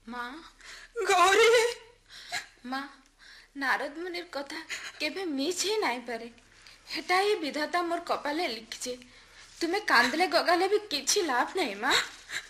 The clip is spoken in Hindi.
माँ गौरी माँ नारद मुनिर कथा केबे मिछ ही नहीं पारे। हेटा ही विधाता मोर कपाले लिखिछे। तुम्हें कांदले गगाले भी किछि लाभ नहीं माँ।